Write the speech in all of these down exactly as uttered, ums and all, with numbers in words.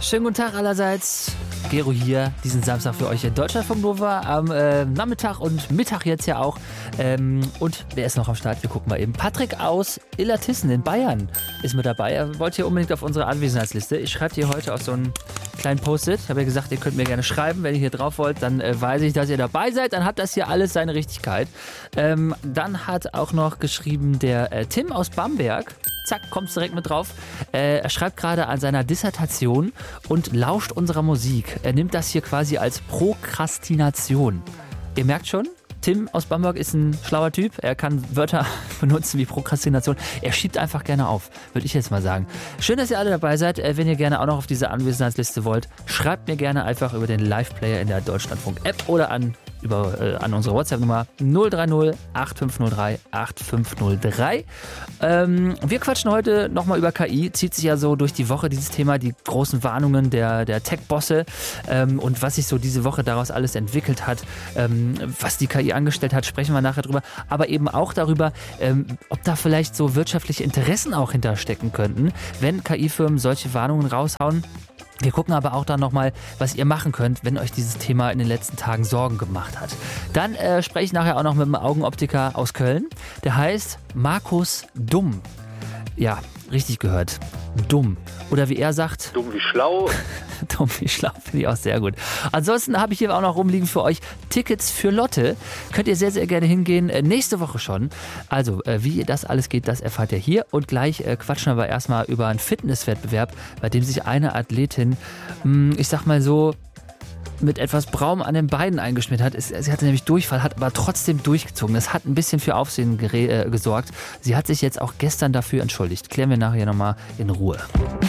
schönen guten Tag allerseits. Gero hier, diesen Samstag für euch in Deutschlandfunk Nova am äh, Nachmittag und Mittag jetzt ja auch. Ähm, und wer ist noch am Start? Wir gucken mal eben. Patrick aus Illertissen in Bayern ist mit dabei. Er wollte hier unbedingt auf unsere Anwesenheitsliste. Ich schreibe hier heute auf so einen kleinen Post-it. Ich habe ja gesagt, ihr könnt mir gerne schreiben, wenn ihr hier drauf wollt. Dann äh, weiß ich, dass ihr dabei seid. Dann hat das hier alles seine Richtigkeit. Ähm, dann hat auch noch geschrieben der äh, Tim aus Bamberg. Zack, kommst direkt mit drauf. Äh, er schreibt gerade an seiner Dissertation und lauscht unserer Musik. Er nimmt das hier quasi als Prokrastination. Ihr merkt schon, Tim aus Bamberg ist ein schlauer Typ. Er kann Wörter benutzen wie Prokrastination. Er schiebt einfach gerne auf, würde ich jetzt mal sagen. Schön, dass ihr alle dabei seid. Wenn ihr gerne auch noch auf diese Anwesenheitsliste wollt, schreibt mir gerne einfach über den Live-Player in der Deutschlandfunk-App oder an über äh, an unsere WhatsApp-Nummer null drei null acht fünf null drei acht fünf null drei. Ähm, wir quatschen heute nochmal über K I. Zieht sich ja so durch die Woche dieses Thema, die großen Warnungen der, der Tech-Bosse ähm, und was sich so diese Woche daraus alles entwickelt hat, ähm, was die K I angestellt hat, sprechen wir nachher drüber. Aber eben auch darüber, ähm, ob da vielleicht so wirtschaftliche Interessen auch hinterstecken könnten, wenn K I-Firmen solche Warnungen raushauen. Wir gucken aber auch dann nochmal, was ihr machen könnt, wenn euch dieses Thema in den letzten Tagen Sorgen gemacht hat. Dann äh, spreche ich nachher auch noch mit einem Augenoptiker aus Köln. Der heißt Markus Dumm. Ja, richtig gehört. Dumm. Oder wie er sagt... Dumm wie schlau. Dumm wie schlau, finde ich auch sehr gut. Ansonsten habe ich hier auch noch rumliegen für euch Tickets für Lotte. Könnt ihr sehr, sehr gerne hingehen. Äh, nächste Woche schon. Also, äh, wie das alles geht, das erfahrt ihr hier. Und gleich äh, quatschen wir aber erstmal über einen Fitnesswettbewerb, bei dem sich eine Athletin, mh, ich sag mal so, mit etwas Braun an den Beinen eingeschmiert hat. Sie hatte nämlich Durchfall, hat aber trotzdem durchgezogen. Das hat ein bisschen für Aufsehen gere- äh, gesorgt. Sie hat sich jetzt auch gestern dafür entschuldigt. Klären wir nachher nochmal in Ruhe.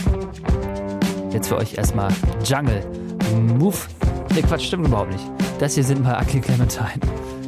Jetzt für euch erstmal Jungle. Move. Ne, Quatsch, stimmt überhaupt nicht. Das hier sind mal Ugly Clementine.